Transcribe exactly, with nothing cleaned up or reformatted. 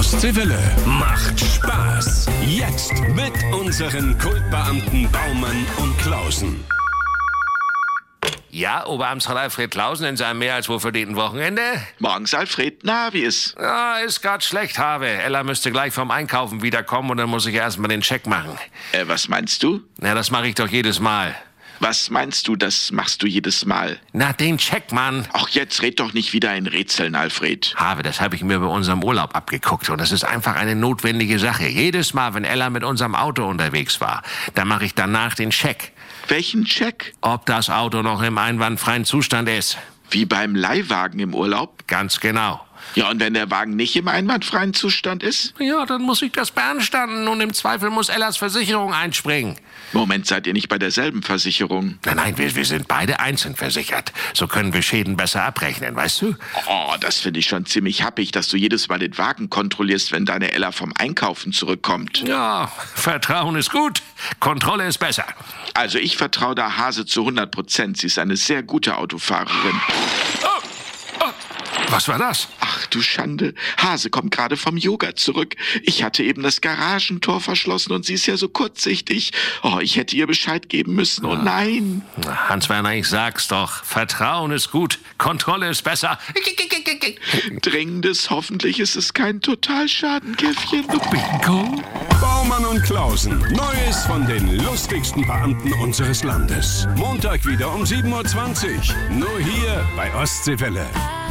Ostseewelle macht Spaß. Jetzt mit unseren Kultbeamten Baumann und Klausen. Ja, Oberamtsrat Alfred Klausen in seinem mehr als wohlverdienten Wochenende? Morgens, Alfred. Na, wie ist? Ja, ist grad schlecht, Habe. Ella müsste gleich vom Einkaufen wiederkommen und dann muss ich erst mal den Check machen. Äh, was meinst du? Na, das mache ich doch jedes Mal. Was meinst du, das machst du jedes Mal? Na, den Check, Mann. Ach, jetzt red doch nicht wieder in Rätseln, Alfred. Habe, das habe ich mir bei unserem Urlaub abgeguckt und das ist einfach eine notwendige Sache. Jedes Mal, wenn Ella mit unserem Auto unterwegs war, dann mache ich danach den Check. Welchen Check? Ob das Auto noch im einwandfreien Zustand ist. Wie beim Leihwagen im Urlaub? Ganz genau. Ja, und wenn der Wagen nicht im einwandfreien Zustand ist? Ja, dann muss ich das beanstanden und im Zweifel muss Ellas Versicherung einspringen. Moment, seid ihr nicht bei derselben Versicherung? Nein, nein, wir, wir sind beide einzeln versichert. So können wir Schäden besser abrechnen, weißt du? Oh, das finde ich schon ziemlich happig, dass du jedes Mal den Wagen kontrollierst, wenn deine Ella vom Einkaufen zurückkommt. Ja, Vertrauen ist gut, Kontrolle ist besser. Also ich vertraue da Hase zu hundert Prozent. Sie ist eine sehr gute Autofahrerin. Oh, oh, was war das? Ach du Schande. Hase kommt gerade vom Yoga zurück. Ich hatte eben das Garagentor verschlossen und sie ist ja so kurzsichtig. Oh, ich hätte ihr Bescheid geben müssen. Oh nein. Hans-Werner, ich sag's doch. Vertrauen ist gut, Kontrolle ist besser. Dringendes, hoffentlich ist es kein Totalschadenkäffchen. Bingo. Baumann und Klausen. Neues von den lustigsten Beamten unseres Landes. Montag wieder um sieben Uhr zwanzig. Nur hier bei Ostseewelle.